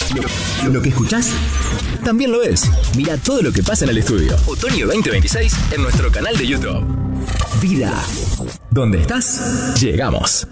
Lo que escuchás también lo ves. Mira todo lo que pasa en el estudio. Otoño 2026 en nuestro canal de YouTube. Vida. ¿Dónde estás? Llegamos.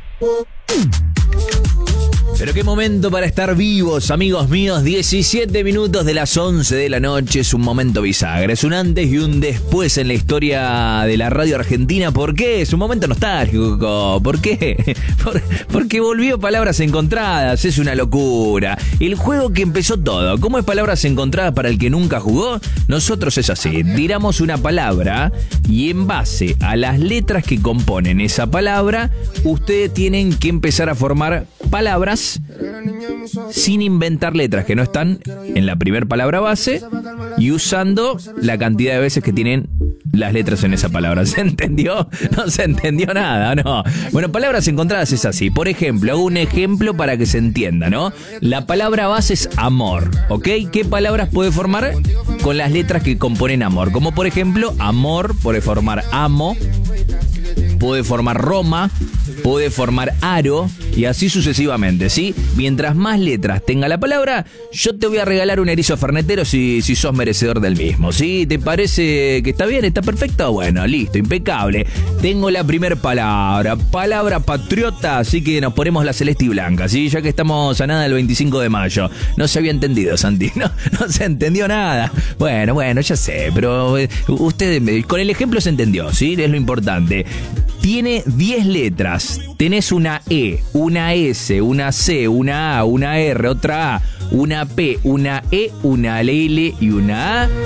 Pero qué momento para estar vivos, amigos míos. 17 minutos de las 11 de la noche. Es un momento bisagra. Es un antes y un después en la historia de la radio argentina. ¿Por qué? Es un momento nostálgico. ¿Por qué? Porque volvió Palabras Encontradas. Es una locura. El juego que empezó todo. ¿Cómo es Palabras Encontradas para el que nunca jugó? Nosotros es así. Tiramos una palabra y en base a las letras que componen esa palabra, ustedes tienen que empezar a formar palabras sin inventar letras que no están en la primera palabra base y usando la cantidad de veces que tienen las letras en esa palabra. ¿Se entendió? No se entendió nada, ¿no? Bueno, Palabras Encontradas es así. Por ejemplo, hago un ejemplo para que se entienda, ¿no? La palabra base es amor, ¿ok? ¿Qué palabras puede formar con las letras que componen amor? Como por ejemplo, amor puede formar amo, puede formar Roma, puede formar aro y así sucesivamente, ¿sí? Mientras más letras tenga la palabra, yo te voy a regalar un erizo fernetero si sos merecedor del mismo, ¿sí? ¿Te parece que está bien? ¿Está perfecto? Bueno, listo, impecable. Tengo la primer palabra patriota, así que nos ponemos la celeste y blanca, ¿sí? Ya que estamos a nada del 25 de mayo. No se había entendido, Santi, no se entendió nada. Bueno, ya sé, pero usted con el ejemplo se entendió, ¿sí? Es lo importante. Tiene 10 letras. Tenés una E, una S, una C, una A, una R, otra A, una P, una E, una L y una A.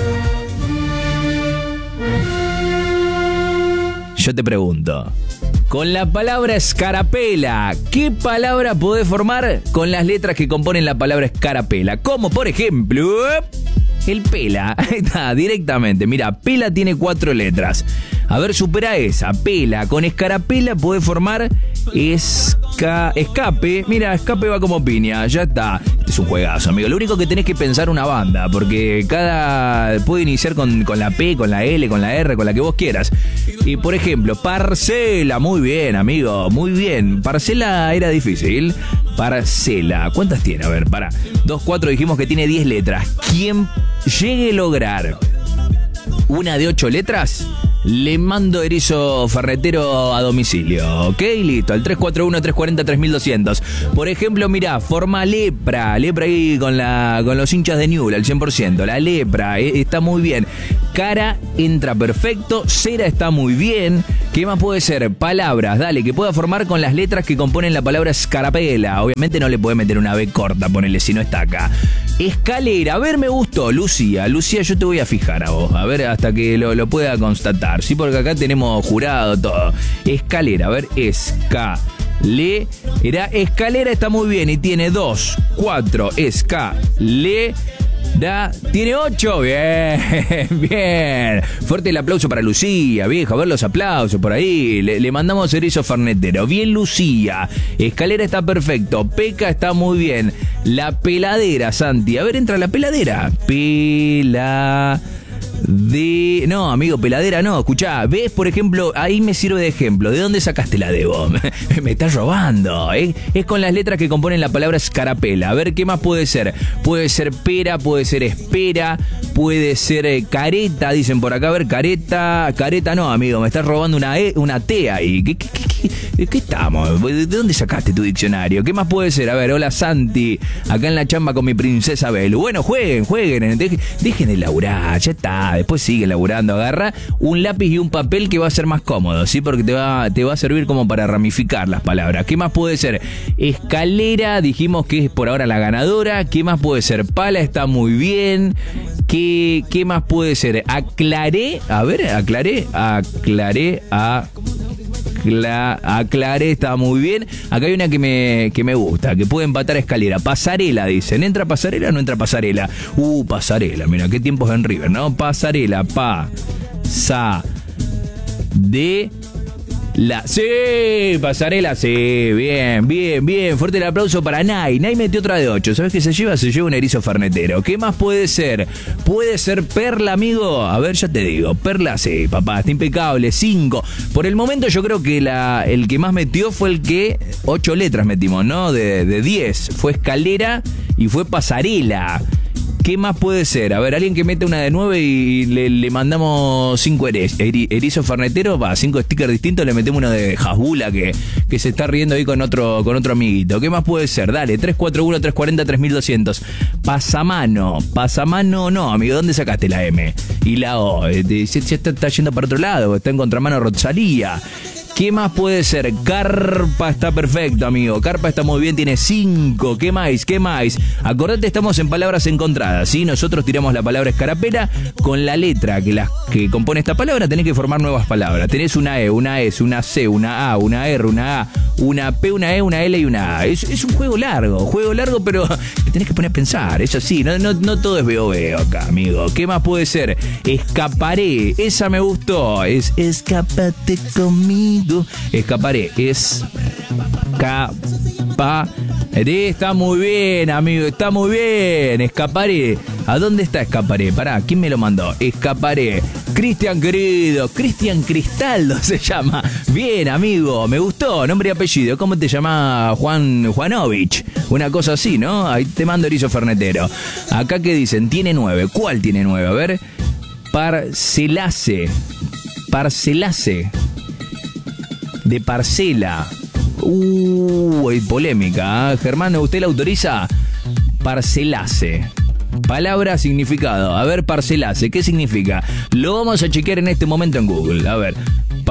Yo te pregunto, con la palabra escarapela, ¿qué palabra podés formar con las letras que componen la palabra escarapela? Como por ejemplo, el pela. Ahí está, directamente. Mira, pela tiene 4 letras. A ver, supera esa. Pela. Con escarapela puede formar escape. Mira, escape va como piña. Ya está. Este es un juegazo, amigo. Lo único que tenés que pensar una banda, porque cada puede iniciar con la P, con la L, con la R, con la que vos quieras. Y por ejemplo, parcela. Muy bien, amigo. Muy bien. Parcela era difícil. Parcela. ¿Cuántas tiene? A ver, para. 2, 4, dijimos que tiene 10 letras. Quien llegue a lograr una de 8 letras, le mando erizo ferretero a domicilio, ¿ok? Listo, al 341-340-3200. Por ejemplo, mirá, forma lepra ahí con los hinchas de Newell, al 100%. La lepra, está muy bien. Cara entra perfecto, cera está muy bien. ¿Qué más puede ser? Palabras, dale, que pueda formar con las letras que componen la palabra escarapela. Obviamente no le puede meter una B corta, ponele, si no está acá. Escalera, a ver, me gustó, Lucía, yo te voy a fijar a vos, a ver, hasta que lo pueda constatar, sí, porque acá tenemos jurado, todo. Escalera, a ver, escalera está muy bien y tiene 2, 4, tiene 8, bien. Fuerte el aplauso para Lucía, viejo, a ver los aplausos por ahí. Le mandamos erizo fernetero. Bien, Lucía. Escalera está perfecto. Peca está muy bien. La peladera, Santi. A ver, entra la peladera. No, amigo, peladera no. Escuchá, ves, por ejemplo, ahí me sirve de ejemplo. ¿De dónde sacaste la de vos? Me estás robando, ¿eh? Es con las letras que componen la palabra escarapela. A ver, ¿qué más puede ser? Puede ser pera, puede ser espera, puede ser careta, dicen por acá. A ver, careta no, amigo, me estás robando una T ahí. ¿Qué estamos? ¿De dónde sacaste tu diccionario? ¿Qué más puede ser? A ver, hola Santi, acá en la chamba con mi princesa Belu. Bueno, jueguen, dejen de laburar, ya está. Después sigue laburando, agarra un lápiz y un papel que va a ser más cómodo, ¿sí? Porque te va a servir como para ramificar las palabras. ¿Qué más puede ser? Escalera, dijimos que es por ahora la ganadora. ¿Qué más puede ser? Pala está muy bien. ¿Qué más puede ser? Aclaré, está muy bien. Acá hay una que me gusta, que puede empatar a escalera. Pasarela, dicen. ¿Entra pasarela o no entra pasarela? Pasarela, mira, qué tiempos en River, ¿no? Pasarela, sí, pasarela, sí, bien. Fuerte el aplauso para Nay. Nay metió otra de 8. ¿Sabes qué se lleva? Se lleva un erizo fernetero. ¿Qué más puede ser? ¿Puede ser perla, amigo? A ver, ya te digo. Perla, sí, papá, está impecable. 5. Por el momento yo creo que el que más metió fue el que 8 letras metimos, ¿no? De 10. Fue escalera y fue pasarela. ¿Qué más puede ser? A ver, alguien que mete una de 9 y le mandamos 5 erizos ferneteros, 5 stickers distintos, le metemos uno de Hasbula que se está riendo ahí con otro amiguito. ¿Qué más puede ser? Dale, 341-340-3200. Pasamano no, amigo, ¿dónde sacaste la M? Y la O, ya está yendo para otro lado, está en contramano Rosalía. ¿Qué más puede ser? Carpa está perfecto, amigo. Carpa está muy bien, tiene 5. ¿Qué más? Acordate, estamos en palabras encontradas, ¿sí? Nosotros tiramos la palabra escarapela con la letra que compone esta palabra. Tenés que formar nuevas palabras. Tenés una E, una S, una C, una A, una R, una A, una P, una E, una L y una A. Es un juego largo, pero te tenés que poner a pensar. Es así, no todo es veo acá, amigo. ¿Qué más puede ser? Escaparé. Esa me gustó. Es escápate conmigo. Escaparé, está muy bien, amigo, está muy bien. Escaparé, ¿a dónde está Escaparé? Pará, ¿quién me lo mandó? Escaparé, Cristian querido, Cristian Cristaldo se llama. Bien, amigo, me gustó, nombre y apellido. ¿Cómo te llamas? Juanovich, una cosa así, ¿no? Ahí te mando erizo fernetero. Acá que dicen, tiene 9. ¿Cuál tiene 9? A ver, Parcelase. De parcela. Hay polémica, ¿eh? Germán, ¿usted la autoriza? Parcelase. Palabra, significado. A ver, parcelase, ¿qué significa? Lo vamos a chequear en este momento en Google. A ver,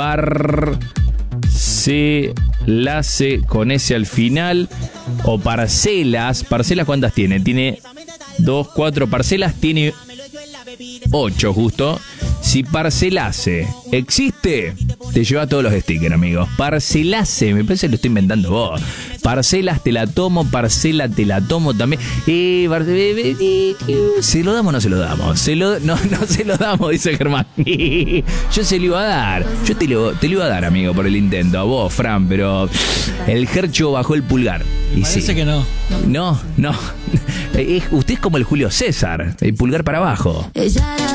parcelase con S al final. O parcelas. ¿Parcelas cuántas tiene? Tiene 2, 4 parcelas. Tiene 8 justo. Si parcelase existe, te lleva todos los stickers, amigos. Parcelase, me parece que lo estoy inventando vos. Parcelas te la tomo, parcela te la tomo también. ¿Se lo damos o no se lo damos? No se lo damos, dice Germán. Yo se lo iba a dar. Yo te lo iba a dar, amigo, por el intento. A vos, Fran, pero el Gercho bajó el pulgar. Y parece sí. Que no. No. Usted es como el Julio César, el pulgar para abajo.